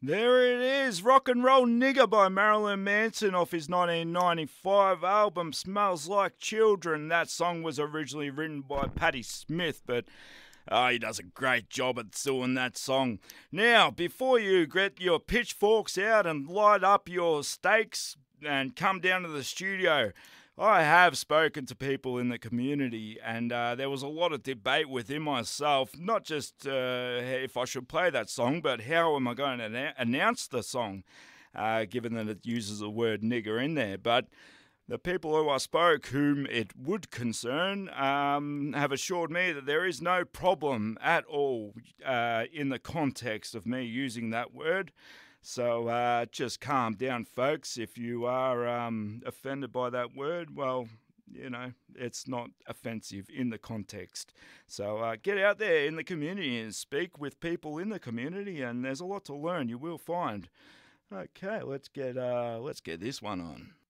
There it is, Rock and Roll Nigger by Marilyn Manson off his 1995 album Smells Like Children. That song was originally written by Patti Smith, but he does a great job at doing that song. Now, before you get your pitchforks out and light up your steaks and come down to the studio, I have spoken to people in the community, and there was a lot of debate within myself, not just if I should play that song, but how am I going to announce the song, given that it uses the word nigger in there. But the people who I spoke, whom it would concern, have assured me that there is no problem at all in the context of me using that word. So just calm down, folks. If you are offended by that word, well, you know, it's not offensive in the context. So get out there in the community and speak with people in the community, and there's a lot to learn. You will find. Okay, let's get this one on.